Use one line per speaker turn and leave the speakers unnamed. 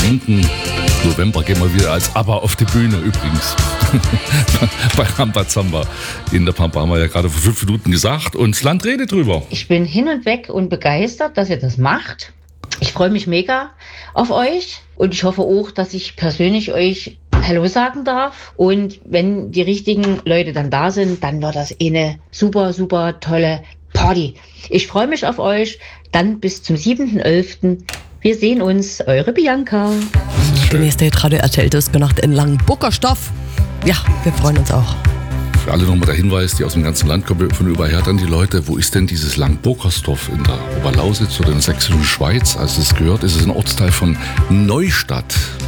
10. November gehen wir wieder als ABBA auf die Bühne übrigens. Bei Rambazamba in der Pampa haben wir ja gerade vor 5 Minuten gesagt und das Land redet drüber.
Ich bin hin und weg und begeistert, dass ihr das macht. Ich freue mich mega auf euch und ich hoffe auch, dass ich persönlich euch Hallo sagen darf. Und wenn die richtigen Leute dann da sind, dann wird das eine super, super tolle Party. Ich freue mich auf euch. Dann bis zum 7.11. Wir sehen uns, eure Bianca.
Die nächste Radio RTL-Disco Nacht in Langenburgerstoff. Ja, wir freuen uns auch.
Für alle nochmal der Hinweis, die aus dem ganzen Land kommen, von überher dann die Leute, wo ist denn dieses Langenburgersdorf in der Oberlausitz oder in der sächsischen Schweiz? Also es gehört, es ist ein Ortsteil von Neustadt.